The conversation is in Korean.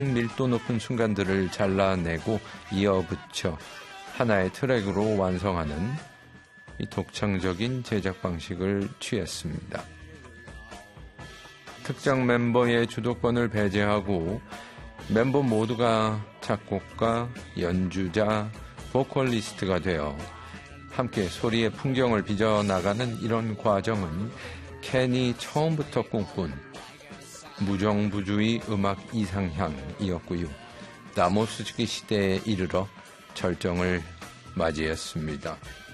밀도 높은 순간들을 잘라내고 이어붙여 하나의 트랙으로 완성하는 이 독창적인 제작 방식을 취했습니다. 특정 멤버의 주도권을 배제하고 멤버 모두가 작곡가, 연주자, 보컬리스트가 되어 함께 소리의 풍경을 빚어나가는 이런 과정은 켄이 처음부터 꿈꾼 무정부주의 음악 이상향이었고요. 나무스키 시대에 이르러 절정을 맞이했습니다.